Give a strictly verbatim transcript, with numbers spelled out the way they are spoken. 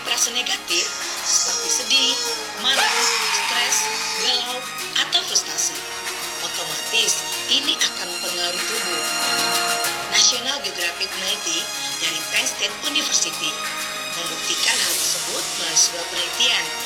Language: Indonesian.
perasaan negatif seperti sedih, marah, stres, galau, atau frustasi. Otomatis ini akan mempengaruhi tubuh. National Geographic peneliti dari Penn State University membuktikan hal tersebut melalui sebuah penelitian